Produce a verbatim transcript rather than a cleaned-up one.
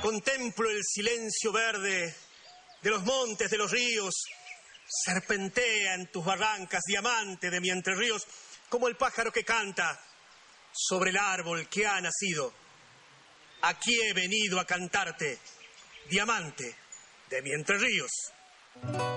Contemplo el silencio verde de los montes, de los ríos. Serpentea en tus barrancas, diamante de mi Entre Ríos, como el pájaro que canta sobre el árbol que ha nacido. Aquí he venido a cantarte, diamante de mi Entre Ríos.